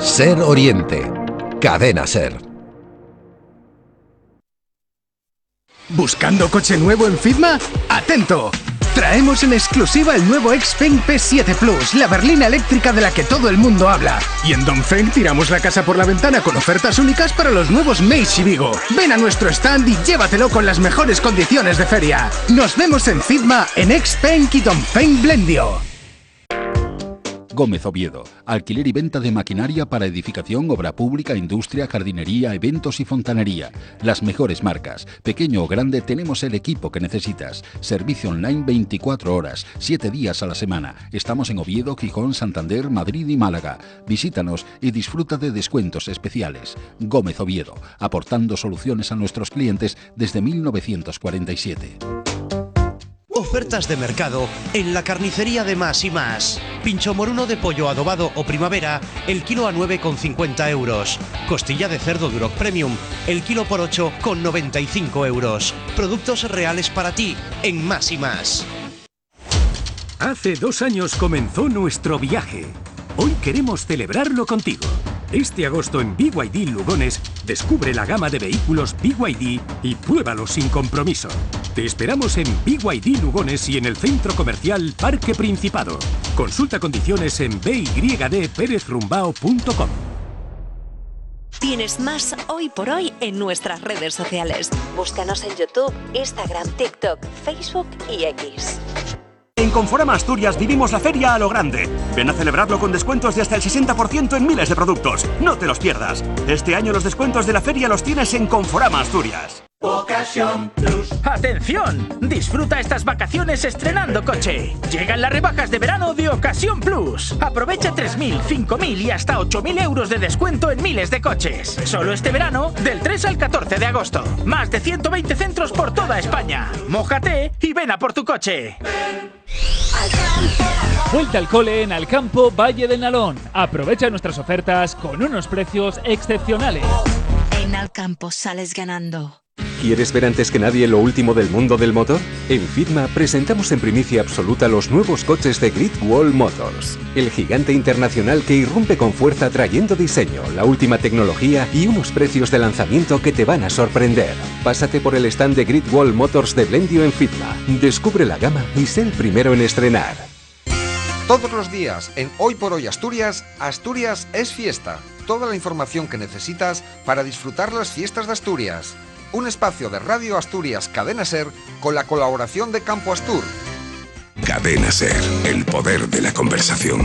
Ser Oriente. Cadena Ser. ¿Buscando coche nuevo en Fitma? ¡Atento! Traemos en exclusiva el nuevo Xpeng P7 Plus, la berlina eléctrica de la que todo el mundo habla. Y en Dongfeng tiramos la casa por la ventana con ofertas únicas para los nuevos Meizu y Vigo. Ven a nuestro stand y llévatelo con las mejores condiciones de feria. Nos vemos en Fitma, en Xpeng y Dongfeng Blendio. Gómez Oviedo, alquiler y venta de maquinaria para edificación, obra pública, industria, jardinería, eventos y fontanería. Las mejores marcas. Pequeño o grande, tenemos el equipo que necesitas. Servicio online 24 horas, 7 días a la semana. Estamos en Oviedo, Gijón, Santander, Madrid y Málaga. Visítanos y disfruta de descuentos especiales. Gómez Oviedo, aportando soluciones a nuestros clientes desde 1947. Ofertas de mercado en la carnicería de Más y Más. Pincho moruno de pollo adobado o primavera, el kilo a 9,50 euros. Costilla de cerdo Duroc Premium, el kilo por 8,95 euros. Productos reales para ti en Más y Más. Hace 2 años comenzó nuestro viaje. Hoy queremos celebrarlo contigo. Este agosto en BYD Lugones, descubre la gama de vehículos BYD y pruébalos sin compromiso. Te esperamos en BYD Lugones y en el centro comercial Parque Principado. Consulta condiciones en byddperezrumbao.com. Tienes más Hoy por Hoy en nuestras redes sociales. Búscanos en YouTube, Instagram, TikTok, Facebook y X. En Conforama Asturias vivimos la feria a lo grande. Ven a celebrarlo con descuentos de hasta el 60% en miles de productos. No te los pierdas. Este año los descuentos de la feria los tienes en Conforama Asturias. Ocasión Plus. ¡Atención! Disfruta estas vacaciones estrenando coche. Llegan las rebajas de verano de Ocasión Plus. Aprovecha 3.000, 5.000 y hasta 8.000 euros de descuento en miles de coches. Solo este verano, del 3 al 14 de agosto. Más de 120 centros por toda España. Mójate y ven a por tu coche. Vuelta al cole en Alcampo Valle del Nalón. Aprovecha nuestras ofertas con unos precios excepcionales. En Alcampo sales ganando. ¿Quieres ver antes que nadie lo último del mundo del motor? En Fitma presentamos en primicia absoluta los nuevos coches de Great Wall Motors, el gigante internacional que irrumpe con fuerza trayendo diseño, la última tecnología y unos precios de lanzamiento que te van a sorprender. Pásate por el stand de Great Wall Motors de Blendio en Fitma, descubre la gama y sé el primero en estrenar. Todos los días en Hoy por Hoy Asturias, Asturias es fiesta. Toda la información que necesitas para disfrutar las fiestas de Asturias. Un espacio de Radio Asturias Cadena Ser con la colaboración de Campo Astur. Cadena Ser, el poder de la conversación.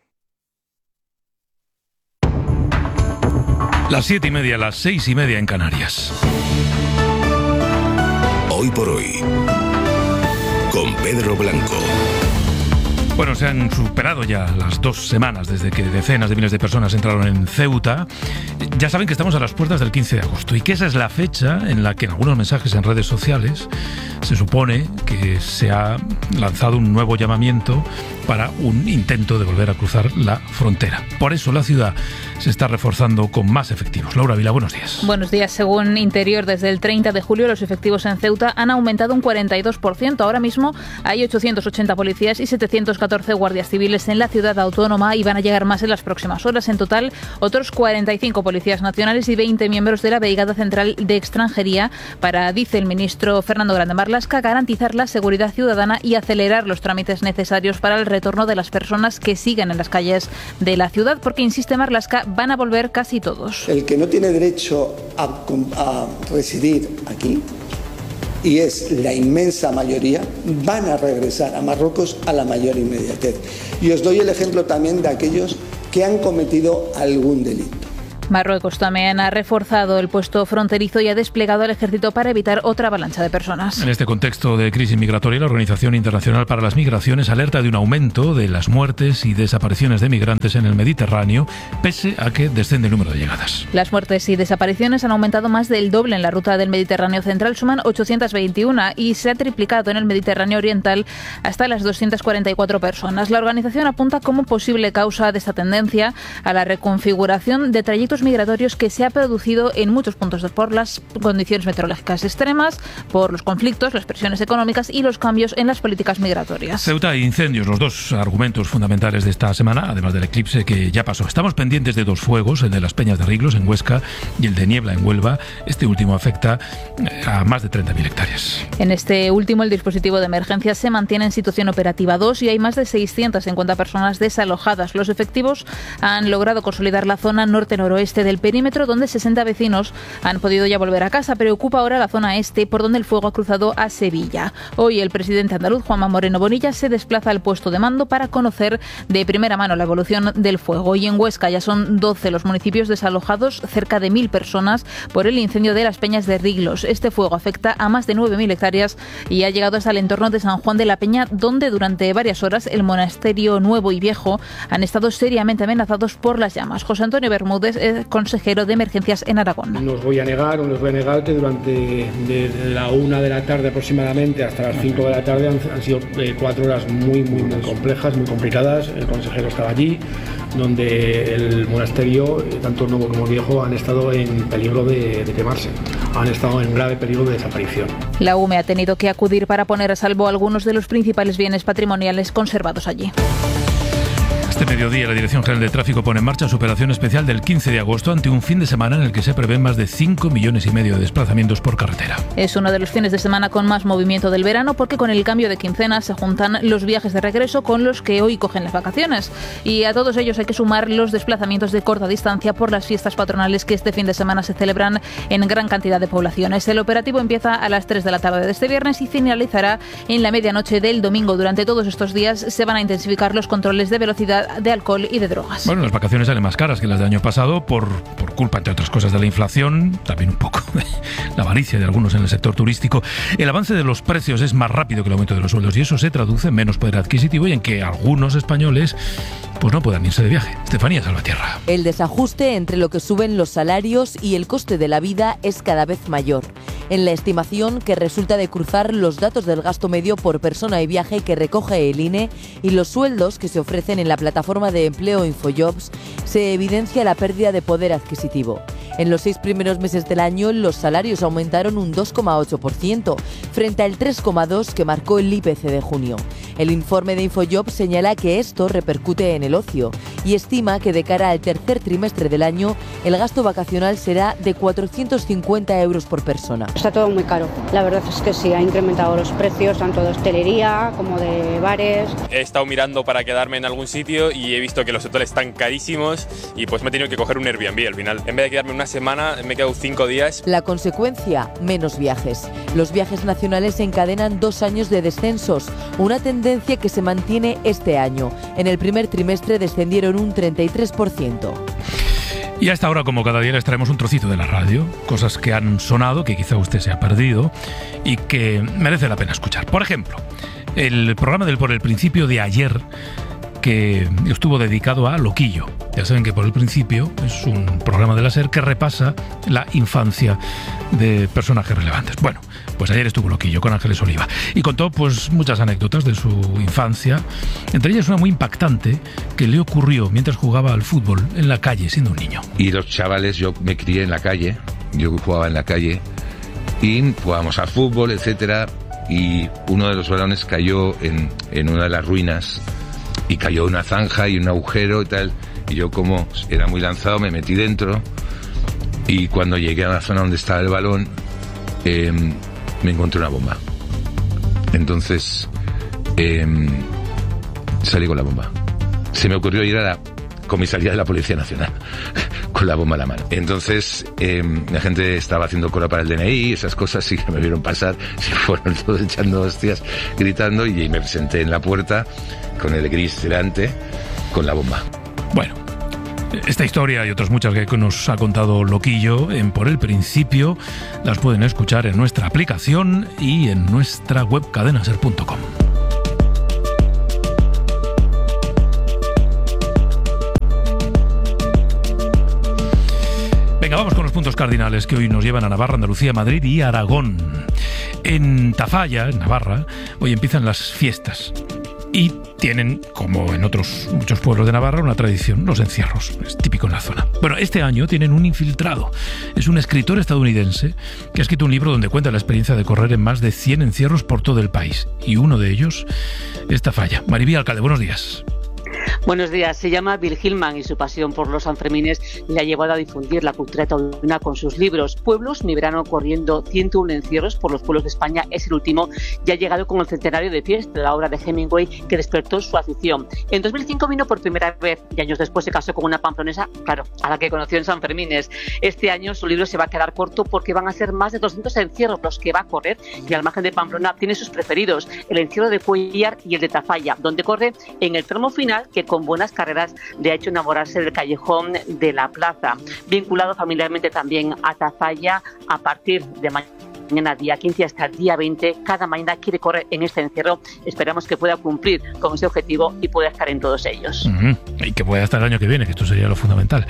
Las 7:30, las 6:30 en Canarias. Hoy por Hoy, con Pedro Blanco. Bueno, se han superado ya las 2 semanas desde que decenas de miles de personas entraron en Ceuta. Ya saben que estamos a las puertas del 15 de agosto y que esa es la fecha en la que en algunos mensajes en redes sociales se supone que se ha lanzado un nuevo llamamiento para un intento de volver a cruzar la frontera. Por eso la ciudad se está reforzando con más efectivos. Laura Vila, buenos días. Buenos días. Según Interior, desde el 30 de julio los efectivos en Ceuta han aumentado un 42%. Ahora mismo hay 880 policías y 714 guardias civiles en la ciudad autónoma y van a llegar más en las próximas horas. En total, otros 45 policías nacionales y 20 miembros de la Brigada Central de Extranjería para, dice el ministro Fernando Grande Marlaska, garantizar la seguridad ciudadana y acelerar los trámites necesarios para el retorno de las personas que siguen en las calles de la ciudad, porque, insiste Marlaska, van a volver casi todos. El que no tiene derecho a residir aquí, y es la inmensa mayoría, van a regresar a Marruecos a la mayor inmediatez. Y os doy el ejemplo también de aquellos que han cometido algún delito. Marruecos también ha reforzado el puesto fronterizo y ha desplegado al ejército para evitar otra avalancha de personas. En este contexto de crisis migratoria, la Organización Internacional para las Migraciones alerta de un aumento de las muertes y desapariciones de migrantes en el Mediterráneo, pese a que desciende el número de llegadas. Las muertes y desapariciones han aumentado más del doble en la ruta del Mediterráneo central, suman 821 y se ha triplicado en el Mediterráneo oriental hasta las 244 personas. La organización apunta como posible causa de esta tendencia a la reconfiguración de trayectos movimientos migratorios que se ha producido en muchos puntos por las condiciones meteorológicas extremas, por los conflictos, las presiones económicas y los cambios en las políticas migratorias. Ceuta e incendios, los dos argumentos fundamentales de esta semana, además del eclipse que ya pasó. Estamos pendientes de dos fuegos, el de las Peñas de Riglos en Huesca y el de Niebla en Huelva. Este último afecta a más de 30.000 hectáreas. En este último, el dispositivo de emergencia se mantiene en situación operativa 2 y hay más de 650 personas desalojadas. Los efectivos han logrado consolidar la zona norte-noroeste del perímetro, donde 60 vecinos han podido ya volver a casa. Preocupa ahora la zona este, por donde el fuego ha cruzado a Sevilla. Hoy el presidente andaluz, Juanma Moreno Bonilla, se desplaza al puesto de mando para conocer de primera mano la evolución del fuego. Y en Huesca ya son 12 los municipios desalojados, cerca de 1.000 personas, por el incendio de las Peñas de Riglos. Este fuego afecta a más de 9.000 hectáreas y ha llegado hasta el entorno de San Juan de la Peña, donde durante varias horas el monasterio nuevo y viejo han estado seriamente amenazados por las llamas. José Antonio Bermúdez es consejero de emergencias en Aragón. No os voy a negar que durante la 1 de la tarde aproximadamente hasta las 5 de la tarde han sido 4 horas muy complejas, muy complicadas. El consejero estaba allí, donde el monasterio, tanto nuevo como viejo, han estado en peligro de quemarse, han estado en grave peligro de desaparición. La UME ha tenido que acudir para poner a salvo algunos de los principales bienes patrimoniales conservados allí. Este mediodía la Dirección General de Tráfico pone en marcha su operación especial del 15 de agosto ante un fin de semana en el que se prevén más de 5,5 millones de desplazamientos por carretera. Es uno de los fines de semana con más movimiento del verano porque con el cambio de quincena se juntan los viajes de regreso con los que hoy cogen las vacaciones. Y a todos ellos hay que sumar los desplazamientos de corta distancia por las fiestas patronales que este fin de semana se celebran en gran cantidad de poblaciones. El operativo empieza a las 3 de la tarde de este viernes y finalizará en la medianoche del domingo. Durante todos estos días se van a intensificar los controles de velocidad, de alcohol y de drogas. Bueno, las vacaciones salen más caras que las del año pasado por culpa, entre otras cosas, de la inflación, también un poco de la avaricia de algunos en el sector turístico. El avance de los precios es más rápido que el aumento de los sueldos y eso se traduce en menos poder adquisitivo y en que algunos españoles pues no puedan irse de viaje. Estefanía Salvatierra. El desajuste entre lo que suben los salarios y el coste de la vida es cada vez mayor. En la estimación que resulta de cruzar los datos del gasto medio por persona y viaje que recoge el INE y los sueldos que se ofrecen en la plataforma de empleo Infojobs, se evidencia la pérdida de poder adquisitivo. En los 6 primeros meses del año, los salarios aumentaron un 2,8%, frente al 3,2% que marcó el IPC de junio. El informe de Infojobs señala que esto repercute en el ocio y estima que de cara al tercer trimestre del año, el gasto vacacional será de 450 euros por persona. Está todo muy caro. La verdad es que sí, ha incrementado los precios tanto de hostelería como de bares. He estado mirando para quedarme en algún sitio y he visto que los hoteles están carísimos y pues me he tenido que coger un Airbnb al final. En vez de quedarme una semana, me he quedado 5 días. La consecuencia, menos viajes. Los viajes nacionales encadenan 2 años de descensos, una tendencia que se mantiene este año. En el primer trimestre descendieron un 33%. Y a esta hora, como cada día, les traemos un trocito de la radio, cosas que han sonado, que quizá usted se ha perdido y que merece la pena escuchar. Por ejemplo, el programa del Por el Principio de ayer, que estuvo dedicado a Loquillo. Ya saben que Por el Principio es un programa de la SER que repasa la infancia de personajes relevantes. Bueno, pues ayer estuvo Loquillo con Ángeles Oliva y contó pues muchas anécdotas de su infancia, entre ellas una muy impactante que le ocurrió mientras jugaba al fútbol en la calle siendo un niño. Y los chavales, yo me crié en la calle, yo jugaba en la calle y jugábamos al fútbol, etcétera, y uno de los balones cayó en una de las ruinas y cayó en una zanja y un agujero y tal, y yo, como era muy lanzado, me metí dentro y cuando llegué a la zona donde estaba el balón me encontré una bomba. Entonces salí con la bomba. Se me ocurrió ir a la comisaría de la Policía Nacional con la bomba en la mano. Entonces la gente estaba haciendo cola para el DNI, esas cosas, sí que me vieron pasar, se fueron todos echando hostias, gritando, y me presenté en la puerta con el gris delante, con la bomba. Bueno, esta historia y otras muchas que nos ha contado Loquillo en Por el Principio las pueden escuchar en nuestra aplicación y en nuestra web cadenaser.com. Venga, vamos con los puntos cardinales que hoy nos llevan a Navarra, Andalucía, Madrid y Aragón. En Tafalla, en Navarra, hoy empiezan las fiestas. Y tienen, como en otros muchos pueblos de Navarra, una tradición, los encierros. Es típico en la zona. Bueno, este año tienen un infiltrado. Es un escritor estadounidense que ha escrito un libro donde cuenta la experiencia de correr en más de 100 encierros por todo el país. Y uno de ellos, esta falla. Maribí Alcalde, buenos días. Buenos días. Se llama Bill Hillman y su pasión por los Sanfermines le ha llevado a difundir la cultura taurina con sus libros. Pueblos, mi verano corriendo 101 encierros por los pueblos de España es el último y ha llegado con el centenario de fiesta, la obra de Hemingway que despertó su afición. En 2005 vino por primera vez y años después se casó con una pamplonesa, claro, a la que conoció en Sanfermines. Este año su libro se va a quedar corto porque van a ser más de 200 encierros los que va a correr y al margen de Pamplona tiene sus preferidos, el encierro de Cuellar y el de Tafalla, donde corre en el tramo final que con buenas carreras le ha hecho enamorarse del callejón de la plaza. Vinculado familiarmente también a Tafalla, a partir de mañana día 15 hasta el día 20, cada mañana quiere correr en este encierro. Esperamos que pueda cumplir con ese objetivo y pueda estar en todos ellos. Y que pueda estar el año que viene, que esto sería lo fundamental.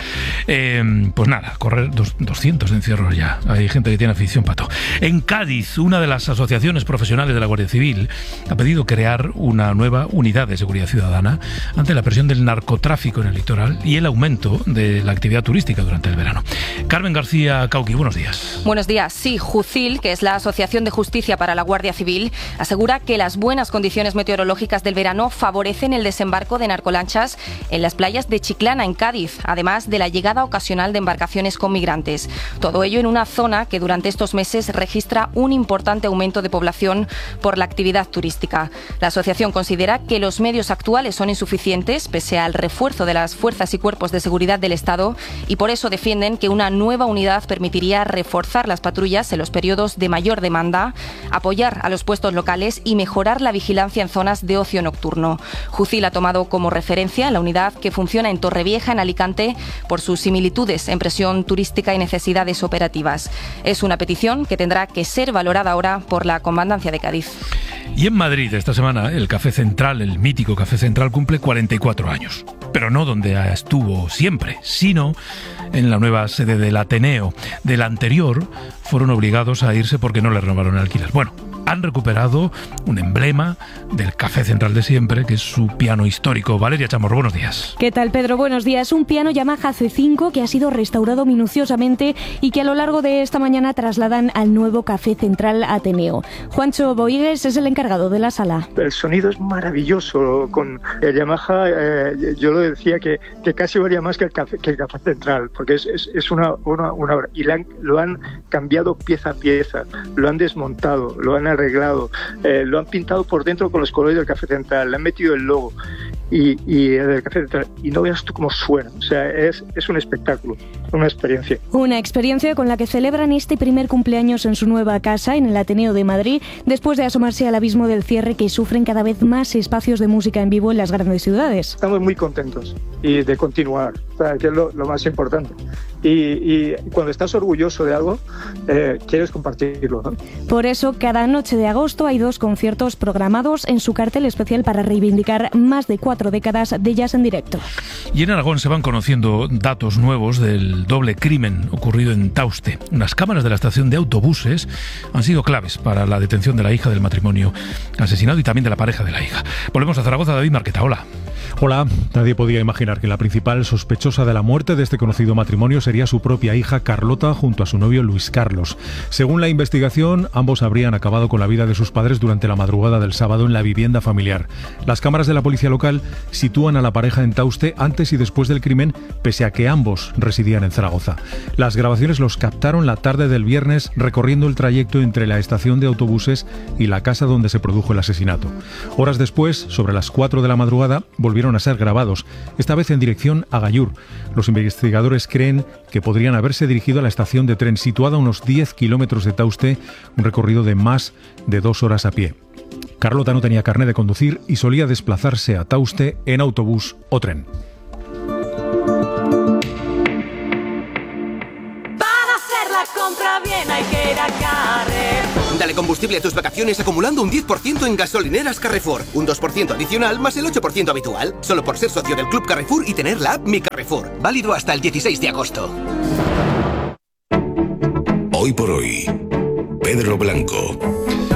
Pues nada, correr 200 encierros ya. Hay gente que tiene afición, Pato. En Cádiz, una de las asociaciones profesionales de la Guardia Civil ha pedido crear una nueva unidad de seguridad ciudadana ante la presión del narcotráfico en el litoral y el aumento de la actividad turística durante el verano. Carmen García Cauqui, buenos días. Buenos días. Sí, Jucil, que es la Asociación de Justicia para la Guardia Civil, asegura que las buenas condiciones meteorológicas del verano favorecen el desembarco de narcolanchas en las playas de Chiclana, en Cádiz, además de la llegada ocasional de embarcaciones con migrantes. Todo ello en una zona que durante estos meses registra un importante aumento de población por la actividad turística. La asociación considera que los medios actuales son insuficientes, pese al refuerzo de las fuerzas y cuerpos de seguridad del Estado, y por eso defienden que una nueva unidad permitiría reforzar las patrullas en los periodos de mayor demanda, apoyar a los puestos locales y mejorar la vigilancia en zonas de ocio nocturno. Jucil ha tomado como referencia la unidad que funciona en Torrevieja, en Alicante, por sus similitudes en presión turística y necesidades operativas. Es una petición que tendrá que ser valorada ahora por la Comandancia de Cádiz. Y en Madrid, esta semana, el Café Central, el mítico Café Central, cumple 44 años. Pero no donde estuvo siempre, sino en la nueva sede del Ateneo. Del anterior fueron obligados a irse porque no les renovaron el alquiler. Bueno, han recuperado un emblema del Café Central de siempre, que es su piano histórico. Valeria Chamorro, buenos días. ¿Qué tal, Pedro? Buenos días. Un piano Yamaha C5 que ha sido restaurado minuciosamente y que a lo largo de esta mañana trasladan al nuevo Café Central Ateneo. Juancho Boigues es el encargado de la sala. El sonido es maravilloso. Con el Yamaha, yo lo decía que casi varía más que el Café Central, porque es una obra. Y lo han cambiado pieza a pieza, lo han desmontado, lo han arreglado, lo han pintado por dentro con los colores del Café Central, le han metido el logo y del Café Central, y no veas tú cómo suena. O sea, es un espectáculo, una experiencia. Una experiencia con la que celebran este primer cumpleaños en su nueva casa, en el Ateneo de Madrid, después de asomarse al abismo del cierre que sufren cada vez más espacios de música en vivo en las grandes ciudades. Estamos muy contentos y de continuar, o sea, que es lo más importante. Y cuando estás orgulloso de algo, quieres compartirlo, ¿no? Por eso, cada noche de agosto hay 2 conciertos programados en su cartel especial para reivindicar más de 4 décadas de jazz en directo. Y en Aragón se van conociendo datos nuevos del doble crimen ocurrido en Tauste. Unas cámaras de la estación de autobuses han sido claves para la detención de la hija del matrimonio asesinado y también de la pareja de la hija. Volvemos a Zaragoza. David Marqueta, hola. Hola, nadie podía imaginar que la principal sospechosa de la muerte de este conocido matrimonio sería su propia hija Carlota junto a su novio Luis Carlos. Según la investigación, ambos habrían acabado con la vida de sus padres durante la madrugada del sábado en la vivienda familiar. Las cámaras de la policía local sitúan a la pareja en Tauste antes y después del crimen, pese a que ambos residían en Zaragoza. Las grabaciones los captaron la tarde del viernes recorriendo el trayecto entre la estación de autobuses y la casa donde se produjo el asesinato. Horas después, sobre las 4 de la madrugada, volvieron a ser grabados, esta vez en dirección a Gallur. Los investigadores creen que podrían haberse dirigido a la estación de tren situada a unos 10 kilómetros de Tauste, un recorrido de más de 2 horas a pie. Carlota no tenía carné de conducir y solía desplazarse a Tauste en autobús o tren. Para hacer la compra bien hay que ir a Carrefour. Dale combustible a tus vacaciones acumulando un 10% en gasolineras Carrefour. Un 2% adicional más el 8% habitual. Solo por ser socio del Club Carrefour y tener la app Mi Carrefour. Válido hasta el 16 de agosto. Hoy por hoy, Pedro Blanco.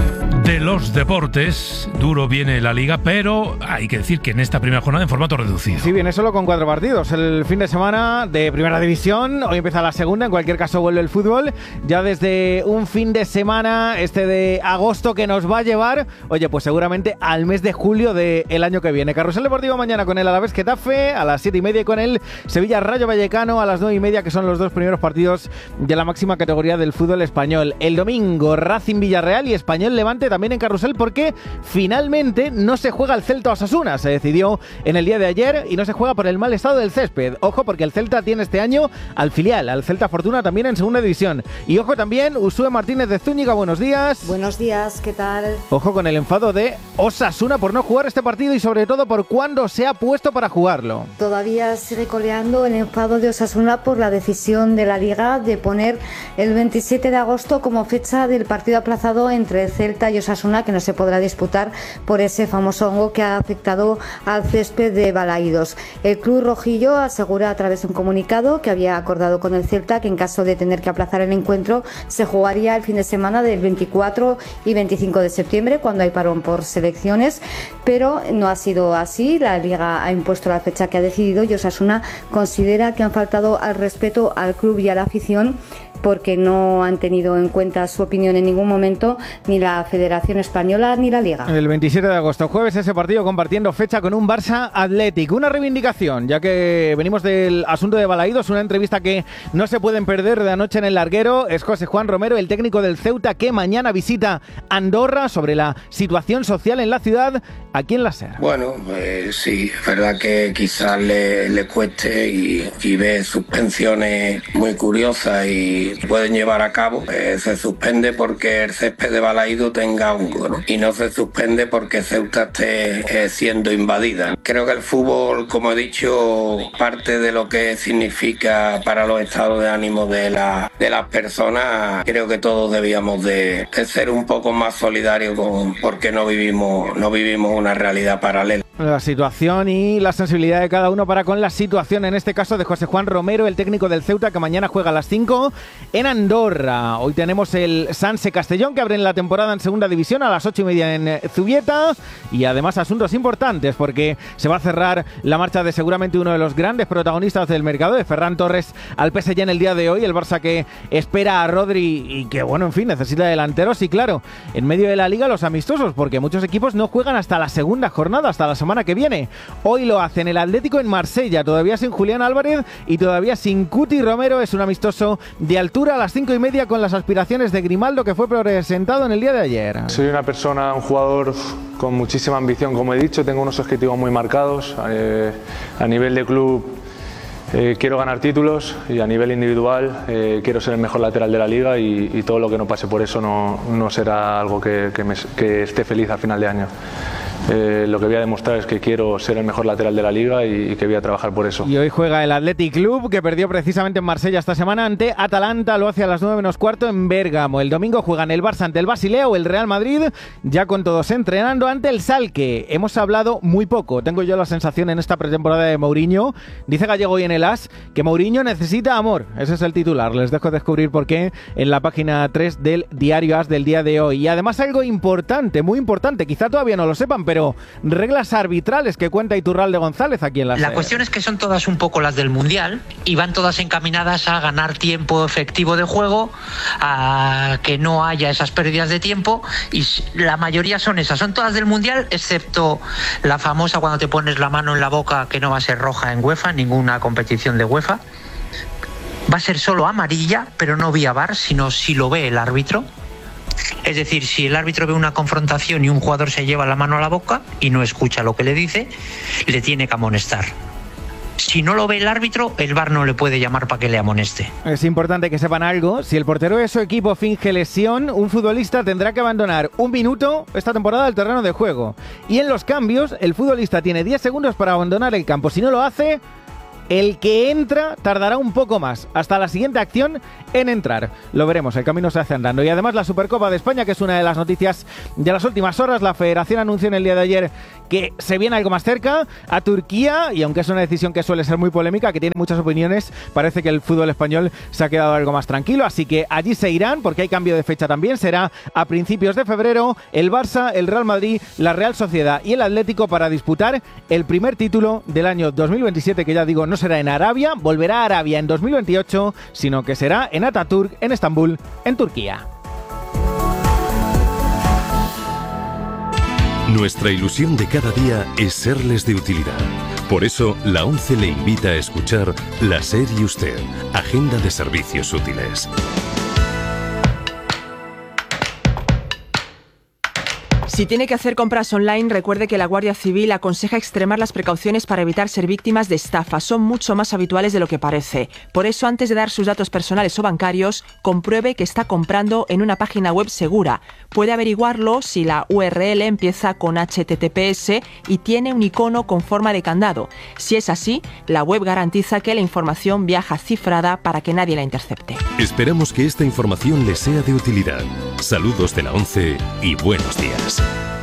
de los deportes. Duro viene la Liga, pero hay que decir que en esta primera jornada en formato reducido. Sí, viene solo con 4 partidos. El fin de semana de Primera División, hoy empieza la segunda, en cualquier caso vuelve el fútbol. Ya desde un fin de semana, de agosto, que nos va a llevar, oye, pues seguramente al mes de julio del año que viene. Carrusel Deportivo mañana con el Alavés Getafe a las 7:30 y con el Sevilla Rayo Vallecano a las 9:30, que son los 2 primeros partidos de la máxima categoría del fútbol español. El domingo, Racing Villarreal y Español Levante también en Carrusel, porque finalmente no se juega el Celta Osasuna. Se decidió en el día de ayer y no se juega por el mal estado del césped. Ojo, porque el Celta tiene este año al filial, al Celta Fortuna, también en segunda división. Y ojo también, Usue Martínez de Zúñiga, buenos días. Buenos días, ¿qué tal? Ojo con el enfado de Osasuna por no jugar este partido y sobre todo por cuándo se ha puesto para jugarlo. Todavía sigue coleando el enfado de Osasuna por la decisión de la Liga de poner el 27 de agosto como fecha del partido aplazado entre Celta y Osasuna, que no se podrá disputar por ese famoso hongo que ha afectado al césped de Balaídos. El club rojillo asegura a través de un comunicado que había acordado con el Celta que en caso de tener que aplazar el encuentro se jugaría el fin de semana del 24 y 25 de septiembre, cuando hay parón por selecciones, pero no ha sido así. La Liga ha impuesto la fecha que ha decidido y Osasuna considera que han faltado al respeto al club y a la afición, porque no han tenido en cuenta su opinión en ningún momento ni la Federación Española ni la Liga. El 27 de agosto, jueves, ese partido compartiendo fecha con un Barça Athletic. Una reivindicación, ya que venimos del asunto de Balaídos, una entrevista que no se pueden perder de anoche en el larguero. Es José Juan Romero, el técnico del Ceuta, que mañana visita Andorra, sobre la situación social en la ciudad, aquí en la SER. Bueno, sí, es verdad que quizás le cueste y ve suspensiones muy curiosas y pueden llevar a cabo. Se suspende porque el césped de Balaídos tenga hongo, ¿no? Y no se suspende porque Ceuta esté siendo invadida. Creo que el fútbol, como he dicho, parte de lo que significa para los estados de ánimo de las personas. Creo que todos debíamos de ser un poco más solidarios porque no vivimos una realidad paralela. La situación y la sensibilidad de cada uno para con la situación, en este caso de José Juan Romero, el técnico del Ceuta, que mañana juega a las 5 en Andorra. Hoy tenemos el Sanse Castellón, que abre la temporada en segunda división a las 8:30 en Zubieta, y además asuntos importantes, porque se va a cerrar la marcha de seguramente uno de los grandes protagonistas del mercado, de Ferran Torres al PSG en el día de hoy. El Barça que espera a Rodri y que, bueno, en fin, necesita delanteros, y claro, en medio de la Liga los amistosos, porque muchos equipos no juegan hasta la segunda jornada, hasta la semana que viene. Hoy lo hacen el Atlético en Marsella, todavía sin Julián Álvarez y todavía sin Cuti Romero. Es un amistoso de altura a las 5:30 con las aspiraciones de Grimaldo, que fue presentado en el día de ayer. Soy una persona, un jugador con muchísima ambición, como he dicho. Tengo unos objetivos muy marcados. A nivel de club quiero ganar títulos, y a nivel individual quiero ser el mejor lateral de la liga, y todo lo que no pase por eso no será algo que esté feliz al final de año. Lo que voy a demostrar es que quiero ser el mejor lateral de la liga y que voy a trabajar por eso. Y hoy juega el Athletic Club, que perdió precisamente en Marsella esta semana ante Atalanta. Lo hace a las 9:15 en Bérgamo. El domingo juegan el Barça ante el Basilea o el Real Madrid, ya con todos entrenando, ante el Schalke. Hemos hablado muy poco, tengo yo la sensación, en esta pretemporada de Mourinho. Dice Gallego hoy en el AS que Mourinho necesita amor. Ese es el titular. Les dejo descubrir por qué en la página 3 del diario AS del día de hoy. Y además algo importante, muy importante, quizá todavía no lo sepan, pero reglas arbitrales que cuenta Iturralde González aquí en la SER. La cuestión es que son todas un poco las del Mundial y van todas encaminadas a ganar tiempo efectivo de juego, a que no haya esas pérdidas de tiempo, y la mayoría son esas, son todas del Mundial, excepto la famosa cuando te pones la mano en la boca, que no va a ser roja en UEFA, ninguna competición de UEFA. Va a ser solo amarilla, pero no vía VAR, sino si lo ve el árbitro. Es decir, si el árbitro ve una confrontación y un jugador se lleva la mano a la boca y no escucha lo que le dice, le tiene que amonestar. Si no lo ve el árbitro, el VAR no le puede llamar para que le amoneste. Es importante que sepan algo. Si el portero de su equipo finge lesión, un futbolista tendrá que abandonar 1 minuto esta temporada del terreno de juego. Y en los cambios, el futbolista tiene 10 segundos para abandonar el campo. Si no lo hace, El que entra tardará un poco más, hasta la siguiente acción en entrar. Lo veremos, el camino se hace andando. Y además la Supercopa de España, que es una de las noticias de las últimas horas. La Federación anunció en el día de ayer que se viene algo más cerca a Turquía, y aunque es una decisión que suele ser muy polémica, que tiene muchas opiniones, parece que el fútbol español se ha quedado algo más tranquilo, así que allí se irán, porque hay cambio de fecha también. Será a principios de febrero el Barça, el Real Madrid, la Real Sociedad y el Atlético para disputar el primer título del año 2027, que ya digo, no será en Arabia, volverá a Arabia en 2028, sino que será en Atatürk, en Estambul, en Turquía. Nuestra ilusión de cada día es serles de utilidad. Por eso, la ONCE le invita a escuchar La SER y Usted, Agenda de Servicios Útiles. Si tiene que hacer compras online, recuerde que la Guardia Civil aconseja extremar las precauciones para evitar ser víctimas de estafa. Son mucho más habituales de lo que parece. Por eso, antes de dar sus datos personales o bancarios, compruebe que está comprando en una página web segura. Puede averiguarlo si la URL empieza con HTTPS y tiene un icono con forma de candado. Si es así, la web garantiza que la información viaja cifrada para que nadie la intercepte. Esperamos que esta información le sea de utilidad. Saludos de la ONCE y buenos días.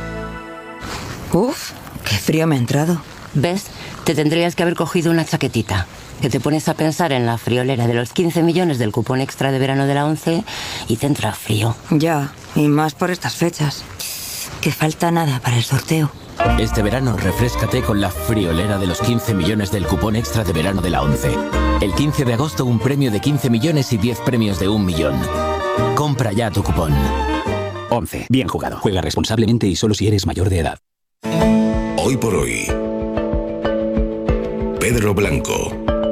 Uf, qué frío me ha entrado. ¿Ves? Te tendrías que haber cogido una chaquetita. Que te pones a pensar en la friolera de los 15 millones del cupón extra de verano de la ONCE y te entra frío. Ya, y más por estas fechas. Que falta nada para el sorteo. Este verano refréscate con la friolera de los 15 millones del cupón extra de verano de la ONCE. El 15 de agosto un premio de 15 millones y 10 premios de 1 millón. Compra ya tu cupón. ONCE. Bien jugado. Juega responsablemente y solo si eres mayor de edad. Hoy por hoy. Pedro Blanco.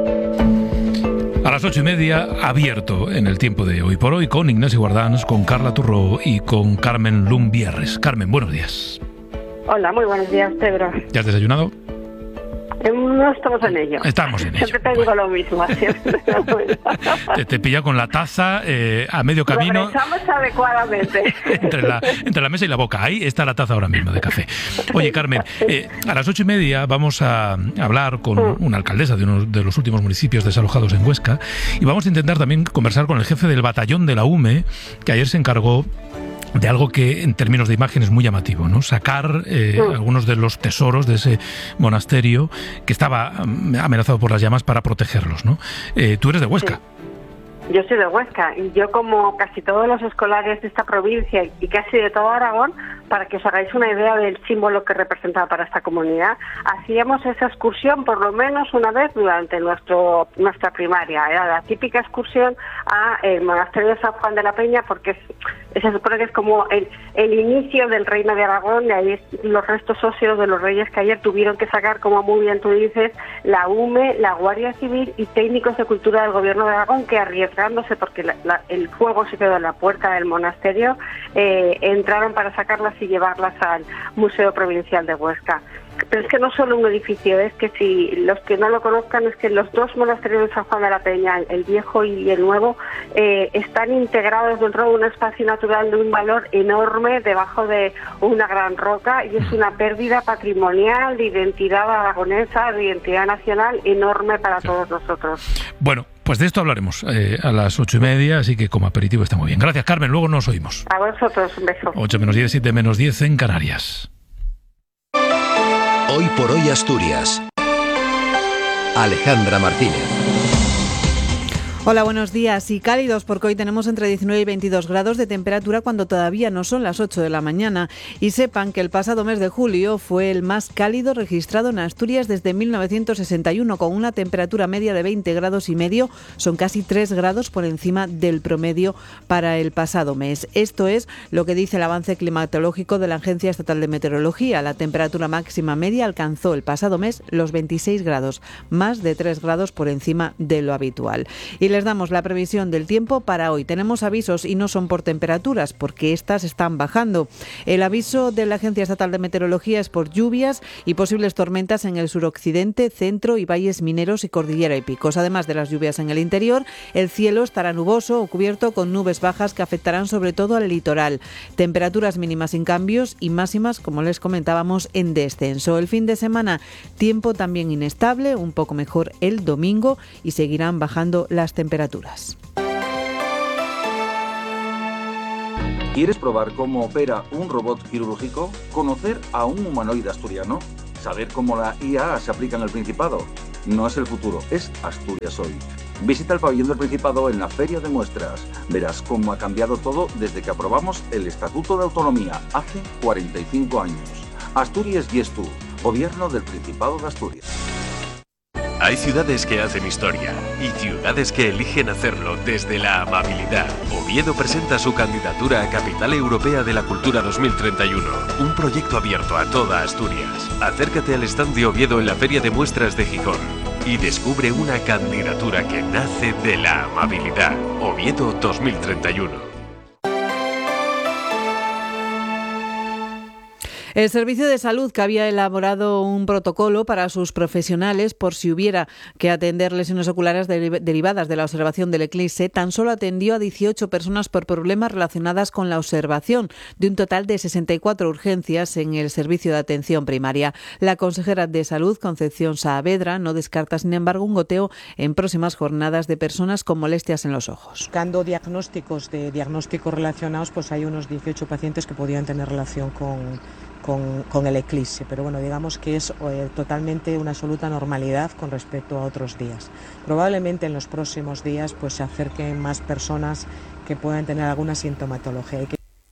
A las 8:30, abierto en el tiempo de Hoy por Hoy, con Ignacio Guardans, con Carla Turró y con Carmen Lumbierres. Carmen, buenos días. Hola, muy buenos días, Pedro. ¿Ya has desayunado? No estamos en ello. Estamos en ello. Siempre te digo lo mismo. Siempre. Te pilla con la taza a medio camino. Lo rezamos adecuadamente. entre la mesa y la boca. Ahí está la taza ahora mismo de café. Oye, Carmen, a las 8:30 vamos a hablar con una alcaldesa de uno de los últimos municipios desalojados en Huesca, y vamos a intentar también conversar con el jefe del batallón de la UME, que ayer se encargó de algo que en términos de imagen es muy llamativo, ¿no? Sacar algunos de los tesoros de ese monasterio que estaba amenazado por las llamas para protegerlos, ¿no? Tú eres de Huesca. Yo soy de Huesca, y yo, como casi todos los escolares de esta provincia y casi de todo Aragón, para que os hagáis una idea del símbolo que representaba para esta comunidad, hacíamos esa excursión por lo menos una vez durante nuestra primaria. Era la típica excursión a el monasterio de San Juan de la Peña, porque se supone que es como el inicio del reino de Aragón, de ahí los restos óseos de los reyes que ayer tuvieron que sacar, como muy bien tú dices, la UME, la Guardia Civil y técnicos de cultura del gobierno de Aragón, que arriesgándose porque el fuego se quedó en la puerta del monasterio, entraron para sacarlas y llevarlas al Museo Provincial de Huesca. Pero es que no solo un edificio, es que si los que no lo conozcan, es que los dos monasterios de San Juan de la Peña, el viejo y el nuevo, están integrados dentro de un espacio natural de un valor enorme debajo de una gran roca, y es una pérdida patrimonial, de identidad aragonesa, de identidad nacional enorme para todos nosotros. Bueno, pues de esto hablaremos a las 8:30, así que como aperitivo está muy bien. Gracias, Carmen, luego nos oímos. A vosotros, un beso. 8:10, 7:10 en Canarias. Hoy por hoy Asturias. Alejandra Martínez. Hola, buenos días. Y cálidos, porque hoy tenemos entre 19 y 22 grados de temperatura cuando todavía no son las 8 de la mañana. Y sepan que el pasado mes de julio fue el más cálido registrado en Asturias desde 1961, con una temperatura media de 20 grados y medio. Son casi 3 grados por encima del promedio para el pasado mes. Esto es lo que dice el avance climatológico de la Agencia Estatal de Meteorología. La temperatura máxima media alcanzó el pasado mes los 26 grados, más de 3 grados por encima de lo habitual. Y les damos la previsión del tiempo para hoy. Tenemos avisos y no son por temperaturas, porque estas están bajando. El aviso de la Agencia Estatal de Meteorología es por lluvias y posibles tormentas en el suroccidente, centro y valles mineros y cordillera y picos. Además de las lluvias en el interior, el cielo estará nuboso o cubierto con nubes bajas que afectarán sobre todo al litoral. Temperaturas mínimas sin cambios y máximas, como les comentábamos, en descenso. El fin de semana, tiempo también inestable, un poco mejor el domingo y seguirán bajando las temperaturas. ¿Quieres probar cómo opera un robot quirúrgico? ¿Conocer a un humanoide asturiano? ¿Saber cómo la IA se aplica en el Principado? No es el futuro, es Asturias hoy. Visita el pabellón del Principado en la Feria de Muestras. Verás cómo ha cambiado todo desde que aprobamos el Estatuto de Autonomía hace 45 años. Asturias y tú, Gobierno del Principado de Asturias. Hay ciudades que hacen historia y ciudades que eligen hacerlo desde la amabilidad. Oviedo presenta su candidatura a Capital Europea de la Cultura 2031, un proyecto abierto a toda Asturias. Acércate al stand de Oviedo en la Feria de Muestras de Gijón y descubre una candidatura que nace de la amabilidad. Oviedo 2031. El Servicio de Salud, que había elaborado un protocolo para sus profesionales por si hubiera que atender lesiones oculares derivadas de la observación del eclipse, tan solo atendió a 18 personas por problemas relacionados con la observación, de un total de 64 urgencias en el servicio de atención primaria. La consejera de Salud, Concepción Saavedra, no descarta, sin embargo, un goteo en próximas jornadas de personas con molestias en los ojos. Buscando diagnósticos relacionados, pues hay unos 18 pacientes que podían tener relación con el eclipse, pero bueno, digamos que es totalmente una absoluta normalidad con respecto a otros días. Probablemente en los próximos días pues se acerquen más personas que puedan tener alguna sintomatología.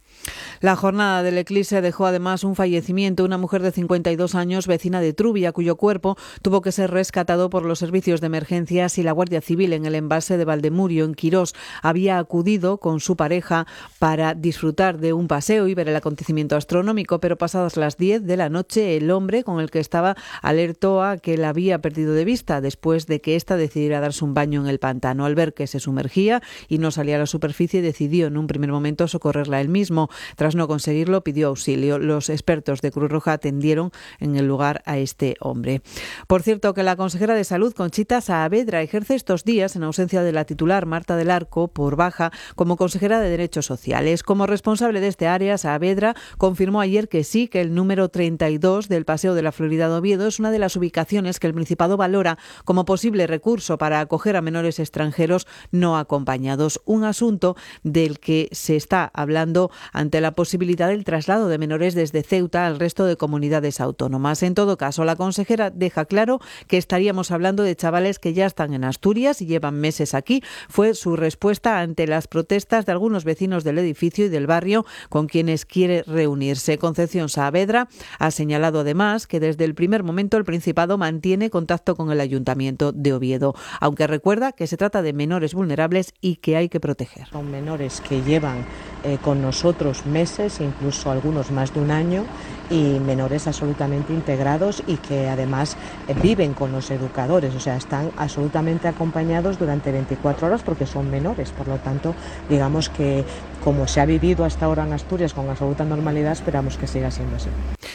La jornada del eclipse dejó además un fallecimiento, una mujer de 52 años, vecina de Trubia, cuyo cuerpo tuvo que ser rescatado por los servicios de emergencias y la Guardia Civil en el embalse de Valdemurio, en Quirós. Había acudido con su pareja para disfrutar de un paseo y ver el acontecimiento astronómico, pero pasadas las 10 de la noche, el hombre con el que estaba alertó a que la había perdido de vista después de que ésta decidiera darse un baño en el pantano. Al ver que se sumergía y no salía a la superficie, decidió en un primer momento socorrerla él mismo. Tras no conseguirlo, pidió auxilio. Los expertos de Cruz Roja atendieron en el lugar a este hombre. Por cierto, que la consejera de Salud, Conchita Saavedra, ejerce estos días, en ausencia de la titular Marta del Arco, por baja, como consejera de Derechos Sociales. Como responsable de este área, Saavedra confirmó ayer que sí, que el número 32 del Paseo de la Florida de Oviedo es una de las ubicaciones que el Principado valora como posible recurso para acoger a menores extranjeros no acompañados. Un asunto del que se está hablando ante la posibilidad del traslado de menores desde Ceuta al resto de comunidades autónomas. En todo caso, la consejera deja claro que estaríamos hablando de chavales que ya están en Asturias y llevan meses aquí. Fue su respuesta ante las protestas de algunos vecinos del edificio y del barrio con quienes quiere reunirse. Concepción Saavedra ha señalado además que desde el primer momento el Principado mantiene contacto con el Ayuntamiento de Oviedo, aunque recuerda que se trata de menores vulnerables y que hay que proteger. Son menores que llevan con nosotros meses, incluso algunos más de un año, y menores absolutamente integrados y que además viven con los educadores, o sea, están absolutamente acompañados durante 24 horas porque son menores. Por lo tanto, digamos que como se ha vivido hasta ahora en Asturias con absoluta normalidad, esperamos que siga siendo así.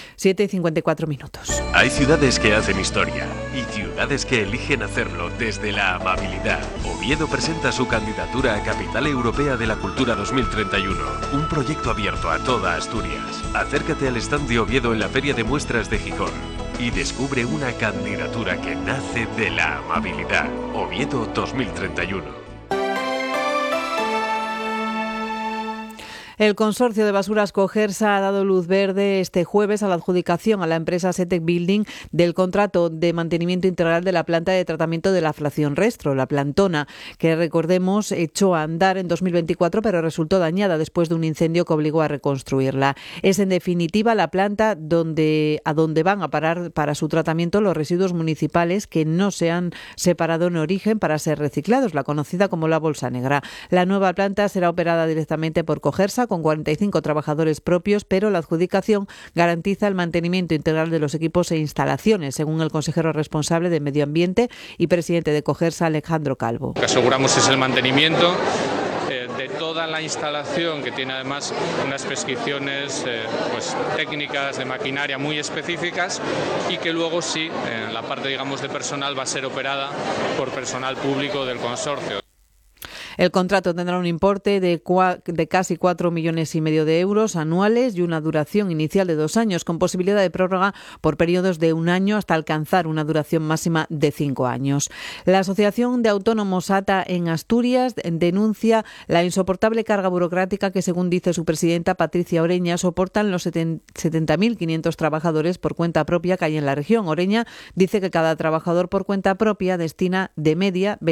7:54 minutos. Hay ciudades que hacen historia y ciudades que eligen hacerlo desde la amabilidad. Oviedo presenta su candidatura a Capital Europea de la Cultura 2031, un proyecto abierto a toda Asturias. Acércate al stand de Oviedo en la Feria de Muestras de Gijón y descubre una candidatura que nace de la amabilidad. Oviedo 2031. El consorcio de basuras Cogersa ha dado luz verde este jueves a la adjudicación a la empresa Setec Building del contrato de mantenimiento integral de la planta de tratamiento de la fracción Restro, la plantona, que recordemos echó a andar en 2024 pero resultó dañada después de un incendio que obligó a reconstruirla. Es en definitiva la planta a donde van a parar para su tratamiento los residuos municipales que no se han separado en origen para ser reciclados, la conocida como la bolsa negra. La nueva planta será operada directamente por Cogersa empresa con 45 trabajadores propios, pero la adjudicación garantiza el mantenimiento integral de los equipos e instalaciones, según el consejero responsable de Medio Ambiente y presidente de Cogersa, Alejandro Calvo. Lo que aseguramos es el mantenimiento de toda la instalación, que tiene además unas prescripciones técnicas de maquinaria muy específicas, y que luego sí, en la parte digamos de personal, va a ser operada por personal público del consorcio. El contrato tendrá un importe de casi 4,5 millones de euros anuales y una duración inicial de 2 años, con posibilidad de prórroga por periodos de 1 año hasta alcanzar una duración máxima de 5 años. La Asociación de Autónomos ATA en Asturias denuncia la insoportable carga burocrática que, según dice su presidenta Patricia Oreña, soportan los 70.500 trabajadores por cuenta propia que hay en la región. Oreña dice que cada trabajador por cuenta propia destina de media